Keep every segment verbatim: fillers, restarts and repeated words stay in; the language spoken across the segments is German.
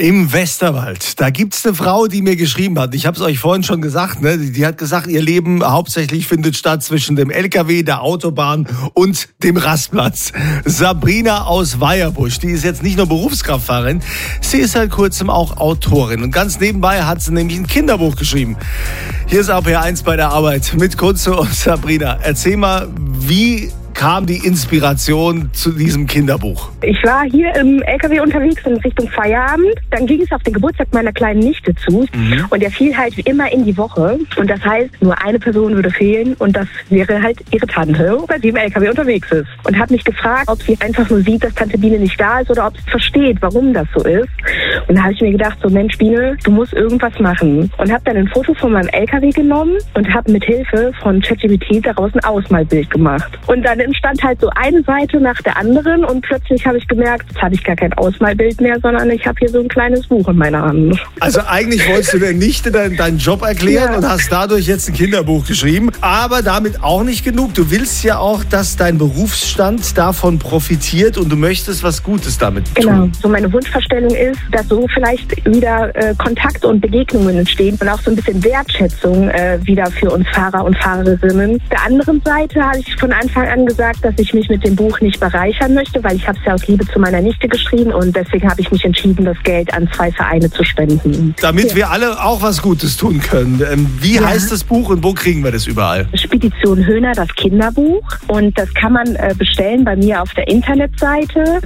Im Westerwald, da gibt's eine Frau, die mir geschrieben hat. Ich habe es euch vorhin schon gesagt, ne? Die hat gesagt, ihr Leben hauptsächlich findet statt zwischen dem L K W, der Autobahn und dem Rastplatz. Sabrina aus Weierbusch, die ist jetzt nicht nur Berufskraftfahrerin, sie ist seit kurzem auch Autorin. Und ganz nebenbei hat sie nämlich ein Kinderbuch geschrieben. Hier ist A P eins bei der Arbeit mit Kunze und Sabrina. Erzähl mal, wie kam die Inspiration zu diesem Kinderbuch? Ich war hier im L K W unterwegs in Richtung Feierabend. Dann ging es auf den Geburtstag meiner kleinen Nichte zu. Mhm. Und der fiel halt immer in die Woche. Und das heißt, nur eine Person würde fehlen. Und das wäre halt ihre Tante, weil sie im L K W unterwegs ist. Und habe mich gefragt, ob sie einfach nur sieht, dass Tante Biene nicht da ist oder ob sie versteht, warum das so ist. Und da habe ich mir gedacht, so Mensch Biene, du musst irgendwas machen. Und habe dann ein Foto von meinem L K W genommen und habe mit Hilfe von ChatGPT daraus ein Ausmalbild gemacht. Und dann entstand halt so eine Seite nach der anderen und plötzlich habe ich gemerkt, jetzt habe ich gar kein Ausmalbild mehr, sondern ich habe hier so ein kleines Buch in meiner Hand. Also eigentlich wolltest du der Nichte deinen, deinen Job erklären, ja, und hast dadurch jetzt ein Kinderbuch geschrieben, aber damit auch nicht genug. Du willst ja auch, dass dein Berufsstand davon profitiert und du möchtest was Gutes damit tun. Genau, so meine Wunschvorstellung ist, dass so vielleicht wieder äh, Kontakte und Begegnungen entstehen und auch so ein bisschen Wertschätzung äh, wieder für uns Fahrer und Fahrerinnen. Auf der anderen Seite habe ich von Anfang an gesagt, dass ich mich mit dem Buch nicht bereichern möchte, weil ich habe es ja aus Liebe zu meiner Nichte geschrieben und deswegen habe ich mich entschieden, das Geld an zwei Vereine zu spenden. Damit ja. wir alle auch was Gutes tun können. Ähm, wie ja. heißt das Buch und wo kriegen wir das überall? Spedition Höhner, das Kinderbuch. Und das kann man äh, bestellen bei mir auf der Internetseite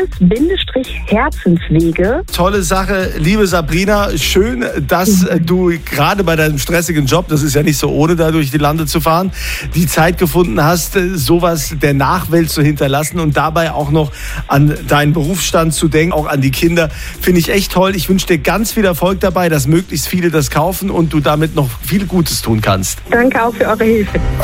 Bienes-Herzenswege. Tolle Sache, liebe Sabrina. Schön, dass mhm. du gerade bei deinem stressigen Job, das ist ja nicht so ohne, da durch die Lande zu fahren, die Zeit gefunden hast, sowas der Nachwelt zu hinterlassen und dabei auch noch an deinen Berufsstand zu denken, auch an die Kinder. Finde ich echt toll. Ich wünsche dir ganz viel Erfolg dabei, dass möglichst viele das kaufen und du damit noch viel Gutes tun kannst. Danke auch für eure Hilfe.